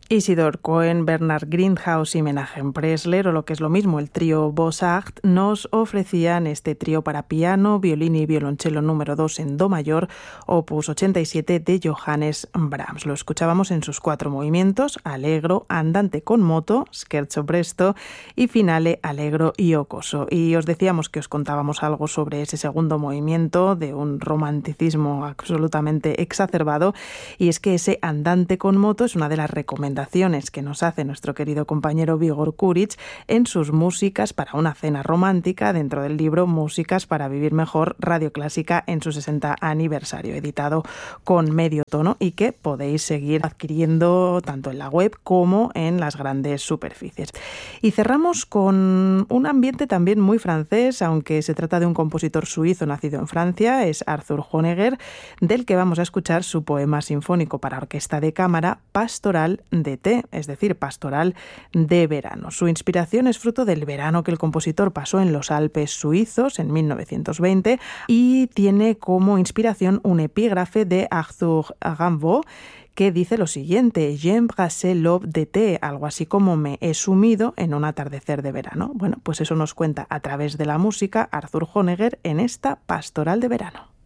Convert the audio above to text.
Isidor Cohen, Bernard Grindhaus y Menachem Pressler, o lo que es lo mismo, el trío Beaux-Arts, nos ofrecían este trío para piano, violín y violonchelo número 2 en do mayor, opus 87 de Johannes Brahms. Lo escuchábamos en sus 4 movimientos: allegro, andante con moto, scherzo presto y finale allegro y jocoso. Y os decíamos que os contábamos algo sobre ese segundo movimiento, de un romanticismo absolutamente exacerbado, y es que ese andante con moto es una de las recomendaciones que nos hace nuestro querido compañero Vigor Kuric en sus músicas para una cena romántica, dentro del libro Músicas para vivir mejor, Radio Clásica en su 60 aniversario, editado con Medio Tono, y que podéis seguir adquiriendo tanto en la web como en las grandes superficies. Y cerramos con un ambiente también muy francés, aunque se trata de un compositor suizo nacido en Francia, es Arthur Honegger, del que vamos a escuchar su poema sinfónico para orquesta de cámara, Pastoral d'été, es decir, Pastoral de verano. Su inspiración es fruto del verano que el compositor pasó en los Alpes suizos en 1920 y tiene como inspiración un epígrafe de Arthur Rimbaud que dice lo siguiente: «J'ai embrassé l'aube d'été», algo así como me he sumido en un atardecer de verano. Bueno, pues eso nos cuenta a través de la música Arthur Honegger en esta Pastoral de verano.